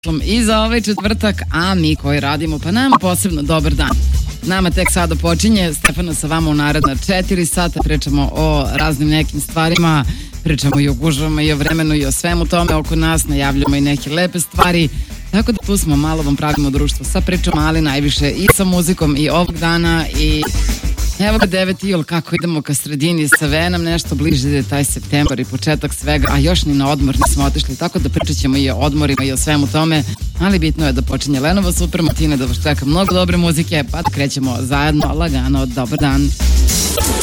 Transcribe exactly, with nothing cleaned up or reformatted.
I za ovaj četvrtak, a mi koji radimo, pa nama posebno dobar dan. Nama tek sada počinje, Stefana sa vama u naredna četiri sata, pričamo o raznim nekim stvarima, pričamo i o gužvama i o vremenu i o svemu tome oko nas, najavljamo i neke lepe stvari, tako da tu smo, malo vam pravimo društvo sa pričom, ali najviše i sa muzikom i ovog dana. I evo ga deveti jul, kako idemo ka sredini, sve nam nešto bliže ide taj septembar i početak svega, a još ni na odmor nismo otišli, tako da pričat ćemo i o odmorima i o svemu tome, ali bitno je da počinje Lenovo Super Matine, da vas čeka mnogo dobre muzike, pa da krećemo zajedno, lagano, dobar dan.